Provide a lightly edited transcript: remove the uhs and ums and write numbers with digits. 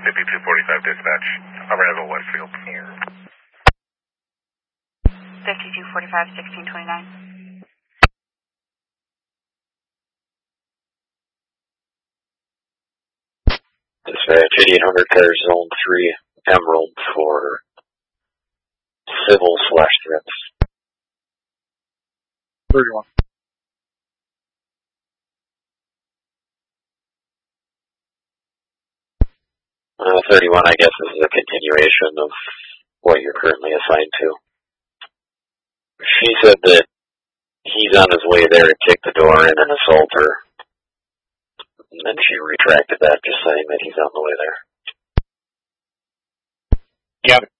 5245 dispatch. Arrival Westfield. 5245, 1629. Dispatch 8800 car zone 3 Emerald for civil/threats. 31. Uh, 31, I guess this is a continuation of what you're currently assigned to. She said that he's on his way there to kick the door in and assault her. And then she retracted that, just saying that he's on the way there. Got it.